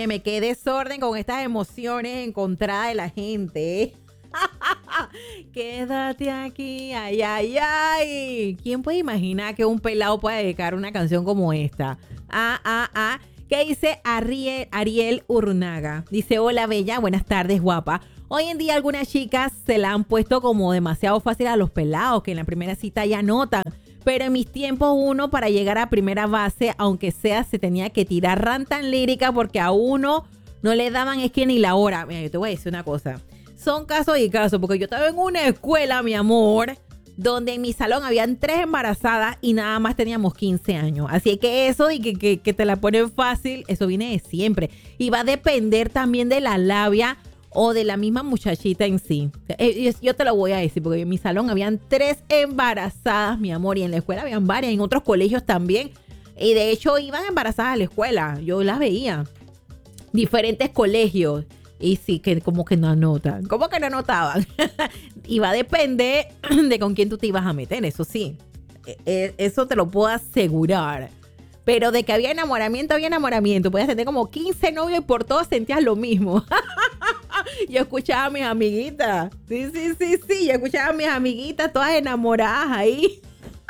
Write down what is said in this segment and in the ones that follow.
óyeme, qué desorden con estas emociones encontradas de la gente, ¿eh? Quédate aquí, ay, ay, ay. ¿Quién puede imaginar que un pelado pueda dedicar una canción como esta? ¿Qué dice Ariel Urnaga? Dice, hola bella, buenas tardes guapa. Hoy en día algunas chicas se la han puesto como demasiado fácil a los pelados, que en la primera cita ya notan. Pero en mis tiempos uno para llegar a primera base, aunque sea, se tenía que tirar rantan lírica porque a uno no le daban es que ni la hora. Mira, yo te voy a decir una cosa. Son casos y casos, porque yo estaba en una escuela, mi amor, donde en mi salón habían 3 embarazadas y nada más teníamos 15 años. Así que eso de que te la ponen fácil, eso viene de siempre. Y va a depender también de la labia o de la misma muchachita en sí. Yo te lo voy a decir, porque en mi salón habían 3 embarazadas, mi amor, y en la escuela habían varias, en otros colegios también. Y de hecho iban embarazadas a la escuela, yo las veía. Diferentes colegios. Y sí, que como que no anotan. ¿Cómo que no anotaban? Y va a depender de con quién tú te ibas a meter, eso sí. Eso te lo puedo asegurar. Pero de que había enamoramiento, había enamoramiento. Podías tener como 15 novios y por todos sentías lo mismo. Yo escuchaba a mis amiguitas. Sí. Yo escuchaba a mis amiguitas todas enamoradas ahí.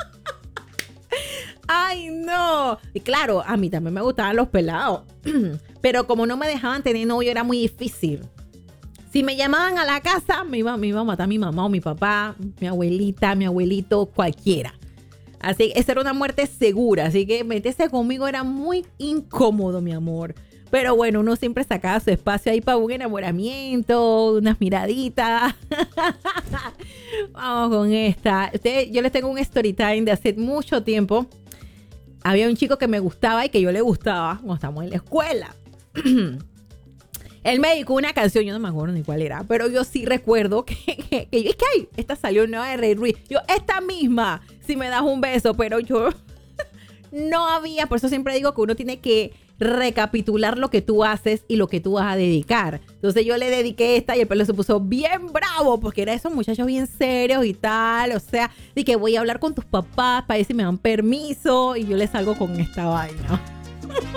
¡Ay, no! Y claro, a mí también me gustaban los pelados. Pero como no me dejaban tener novio, era muy difícil. Si me llamaban a la casa, me iba a matar mi mamá o mi papá, mi abuelita, mi abuelito, cualquiera. Así que esa era una muerte segura. Así que meterse conmigo era muy incómodo, mi amor. Pero bueno, uno siempre sacaba su espacio ahí para un enamoramiento, unas miraditas. Vamos con esta. Yo les tengo un story time de hace mucho tiempo. Había un chico que me gustaba y que yo le gustaba cuando estábamos en la escuela. Él me dedicó una canción, yo no me acuerdo ni cuál era, pero yo sí recuerdo que yo, es que ay, esta salió nueva de Rey Ruiz. Yo, esta misma, si me das un beso, pero yo no había, por eso siempre digo que uno tiene que recapitular lo que tú haces y lo que tú vas a dedicar. Entonces yo le dediqué esta y el pelo se puso bien bravo porque era esos muchachos bien serios y tal, o sea, de que voy a hablar con tus papás para ver si me dan permiso y yo le salgo con esta vaina.